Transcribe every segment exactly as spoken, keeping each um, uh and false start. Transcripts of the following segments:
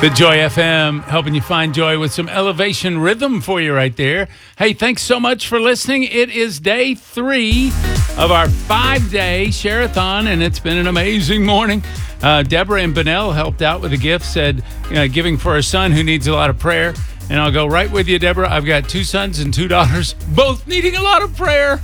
The Joy F M, helping you find joy with some elevation rhythm for you right there. Hey, thanks so much for listening. It is day three of our five-day share-a-thon, and it's been an amazing morning. Uh, Deborah and Benell helped out with a gift, said uh, giving for a son who needs a lot of prayer. And I'll go right with you, Deborah. I've got two sons and two daughters, both needing a lot of prayer.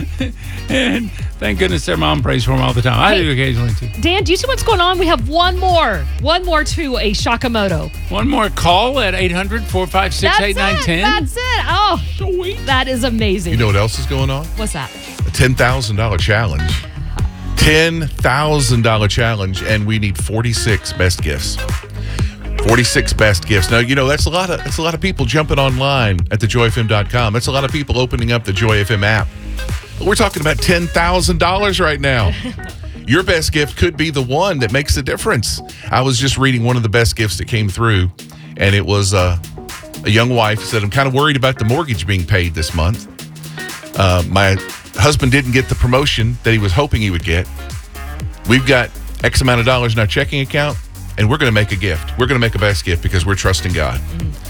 And thank goodness their mom prays for them all the time. I Hey, do occasionally, too. Dan, do you see what's going on? We have one more. One more to a Shakamoto. One more call at eight hundred, four five six, eight nine one zero. That's it. Oh, Sweet. that is amazing. You know what else is going on? What's that? A ten thousand dollars challenge. ten thousand dollars challenge, and we need forty-six best gifts. forty-six best gifts. Now, you know, that's a lot of that's a lot of people jumping online at the joy f m dot com. That's a lot of people opening up the Joy F M app. We're talking about ten thousand dollars right now. Your best gift could be the one that makes the difference. I was just reading one of the best gifts that came through, and it was uh, a young wife said, I'm kind of worried about the mortgage being paid this month. Uh, my husband didn't get the promotion that he was hoping he would get. We've got X amount of dollars in our checking account, and we're going to make a gift. We're going to make a best gift because we're trusting God.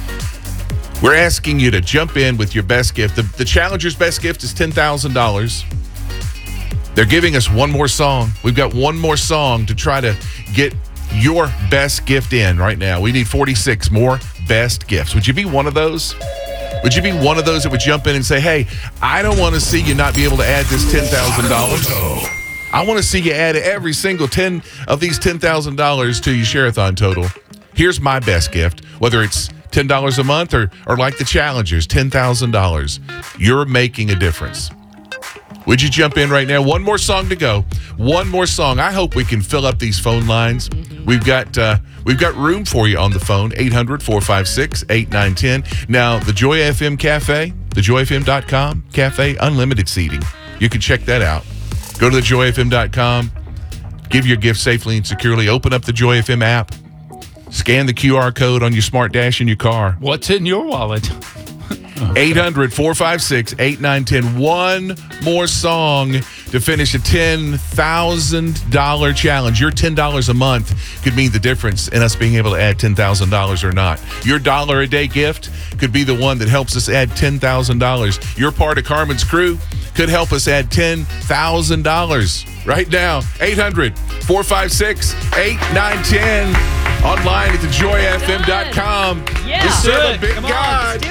Mm. We're asking you to jump in with your best gift. The, the Challenger's best gift is ten thousand dollars. They're giving us one more song. We've got one more song to try to get your best gift in right now. We need forty-six more best gifts. Would you be one of those? Would you be one of those that would jump in and say, hey, I don't want to see you not be able to add this ten thousand dollars. I want to see you add every single ten of these ten thousand dollars to your share-a-thon total. Here's my best gift, whether it's ten dollars a month or, or like the Challengers, ten thousand dollars. You're making a difference. Would you jump in right now? One more song to go. One more song. I hope we can fill up these phone lines. We've got uh, we've got room for you on the phone, eight hundred, four five six, eight nine one zero. Now, the Joy F M Cafe, the joy f m dot com Cafe, unlimited seating. You can check that out. Go to the joy f m dot com, give your gift safely and securely, open up the Joy F M app, scan the Q R code on your smart dash in your car. What's in your wallet? eight hundred, four five six, eight nine one zero. One more song to finish a ten thousand dollars challenge. Your ten dollars a month could mean the difference in us being able to add ten thousand dollars or not. Your dollar a day gift could be the one that helps us add ten thousand dollars. Your part of Carmen's crew could help us add ten thousand dollars right now. eight hundred, four five six, eight nine one zero. Online at the joy f m dot com. Yeah. We serve a Good. big Come on. God.